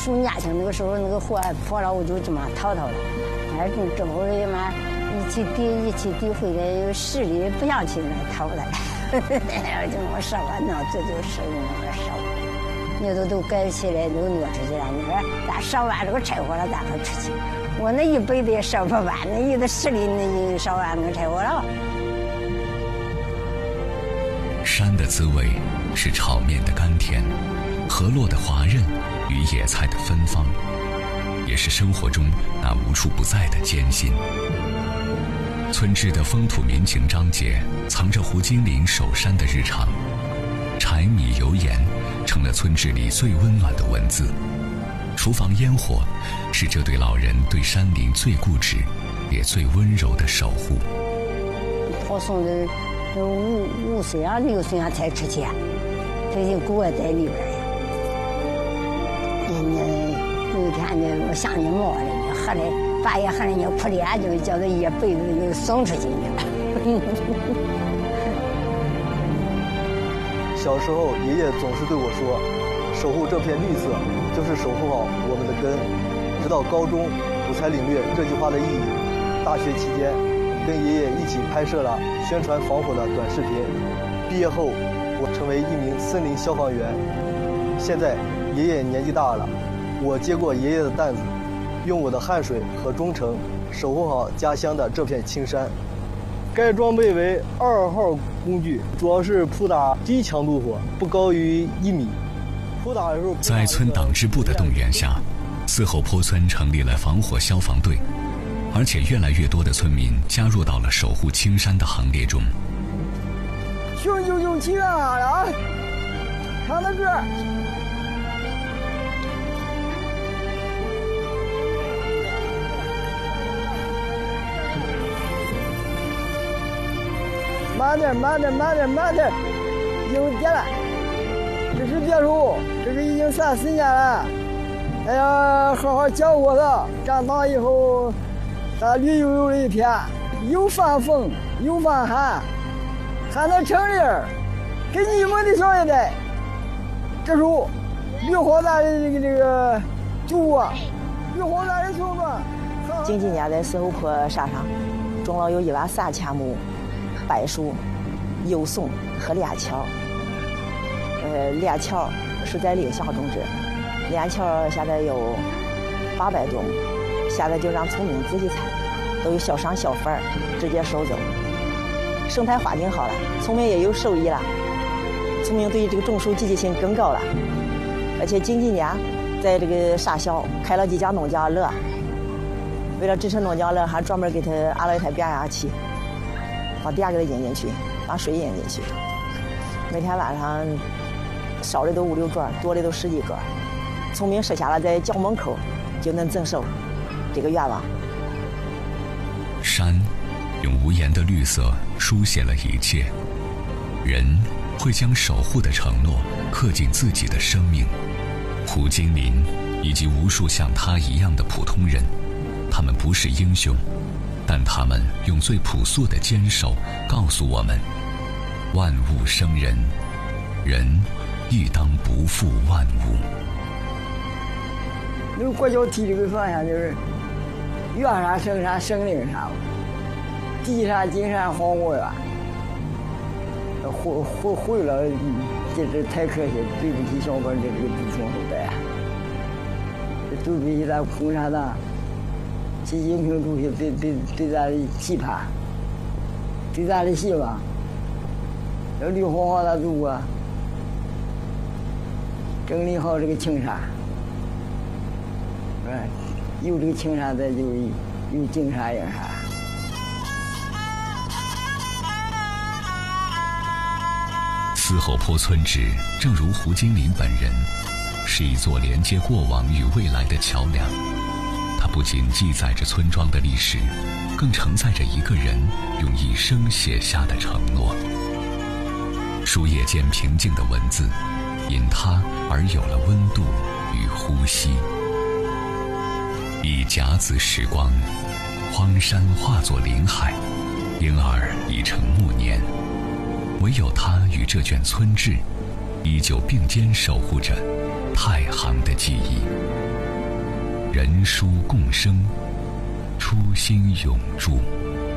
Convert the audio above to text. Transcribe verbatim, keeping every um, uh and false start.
暑假去那个时候那个火破了，我就这么逃逃了。哎，这后来嘛，一起抵一起抵回来，有势力不想去那逃了。就我烧完了，这就是那个烧。你都都盖起来，都挪出去了。你说咱烧完这个柴火了，咱可出去。我那一辈子也烧不完，那有的势力那烧完那个柴火了。 山的滋味是炒面的甘甜，河洛的滑润与野菜的芬芳，也是生活中那无处不在的艰辛。村志的风土民情章节藏着胡金林守山的日常，柴米油盐成了村志里最温暖的文字。厨房烟火是这对老人对山林最固执也最温柔的守护。 婆送的五五岁啊六岁啊才出去，他已经给我在里边呀。人家有一天呢，我想你冒了，喝了半夜喝了你哭脸，就叫他一辈子就送出去了。 小时候，爷爷总是对我说：“守护这片绿色，就是守护好我们的根。”直到高中，我才领略这句话的意义。大学期间，跟爷爷一起拍摄了宣传防火的短视频。毕业后，我成为一名森林消防员。现在，爷爷年纪大了，我接过爷爷的担子，用我的汗水和忠诚，守护好家乡的这片青山。该装备为二号工具，主要是扑打低强度火，不高于一米。扑打的时候， 在村党支部的动员下，四后坡村成立了防火消防队，而且越来越多的村民加入到了守护青山的行列中。 雄赳赳气昂昂了，唱的歌。慢点，慢点，慢点，慢点，有电了。这是别墅，这个已经三四年了。哎呀，好好教我的，长大以后，咱绿油油的一片，又防风又防寒，还能成林儿，给你们的小一代，这是绿化咱的这个这个祖啊，绿化咱的祖嘛。 近几年在四后坡山上，种了有一万三千亩。柏树、柚松和连桥，呃，连桥是在临乡种植，连桥现在有八百多亩，现在就让村民自己采，都有小商小贩直接收走。生态环境好了，村民也有收益了，村民对这个种树积极性更高了。而且近几年，在这个沙校开了几家农家乐，为了支持农家乐，还专门给他安了一台变压器。把电给它引进去，把水引进去。每天晚上少的都五六桌，多的都十几桌。村民设下了在校门口就能增收这个愿望。 山用无言的绿色书写了一切，人会将守护的承诺刻进自己的生命。胡金林以及无数像他一样的普通人，他们不是英雄，但他们用最朴素的坚守告诉我们：万物生人，人亦当不负万物。 那个国教提这个方向就是远山生山生灵山，地山金山好我呀，毁毁毁了，这这太可惜，对不起小本这这个子孙后代，对不起咱共产党。习近平主席对对对咱的期盼，对咱的希望，要绿化好咱祖国，整理好这个青山，哎，有这个青山，再就有金山银山。 四后坡村志，正如胡金林本人，是一座连接过往与未来的桥梁。它不仅记载着村庄的历史，更承载着一个人用一生写下的承诺。书页间平静的文字，因它而有了温度与呼吸。一甲子时光，荒山化作林海，婴儿已成暮年。唯有他与这卷村志，依旧并肩守护着太行的记忆。 人书共生，初心永驻。